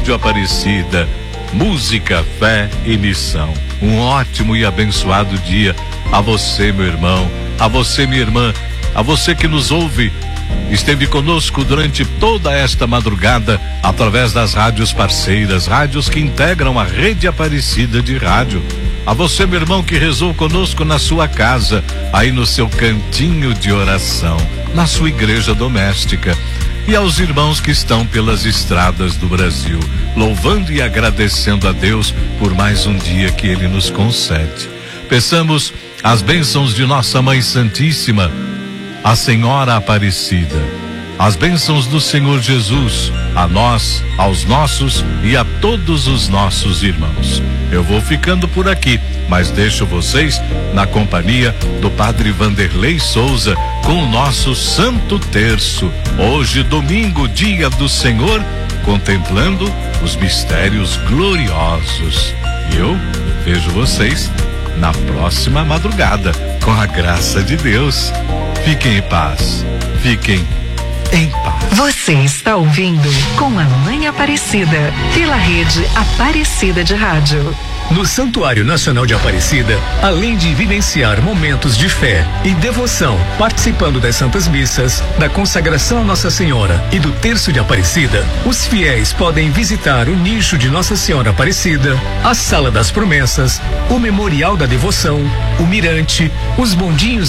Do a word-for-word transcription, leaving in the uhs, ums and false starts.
Rádio Aparecida, música, fé e missão. Um ótimo e abençoado dia a você, meu irmão, a você, minha irmã, a você que nos ouve. Esteve conosco durante toda esta madrugada através das rádios parceiras, rádios que integram a rede Aparecida de rádio. A você, meu irmão, que rezou conosco na sua casa, aí no seu cantinho de oração, na sua igreja doméstica. E aos irmãos que estão pelas estradas do Brasil, louvando e agradecendo a Deus por mais um dia que Ele nos concede. Peçamos as bênçãos de Nossa Mãe Santíssima, a Senhora Aparecida, as bênçãos do Senhor Jesus, a nós, aos nossos e a todos os nossos irmãos. Eu vou ficando por aqui, mas deixo vocês na companhia do Padre Vanderlei Souza com o nosso Santo Terço. Hoje, domingo, dia do Senhor, contemplando os mistérios gloriosos. E eu vejo vocês na próxima madrugada, com a graça de Deus. Fiquem em paz, fiquem em paz. Você está ouvindo Com a Mãe Aparecida, pela rede Aparecida de Rádio. No Santuário Nacional de Aparecida, além de vivenciar momentos de fé e devoção, participando das Santas Missas, da consagração a Nossa Senhora e do Terço de Aparecida, os fiéis podem visitar o nicho de Nossa Senhora Aparecida, a Sala das Promessas, o Memorial da Devoção, o Mirante, os bondinhos